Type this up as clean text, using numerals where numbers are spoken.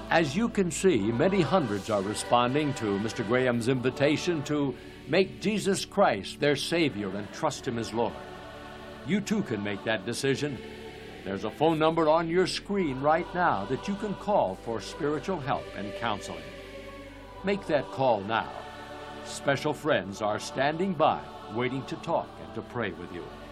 As you can see, many hundreds are responding to Mr. Graham's invitation to make Jesus Christ their Savior and trust Him as Lord. You too can make that decision. There's a phone number on your screen right now that you can call for spiritual help and counseling. Make that call now. Special friends are standing by, waiting to talk and to pray with you.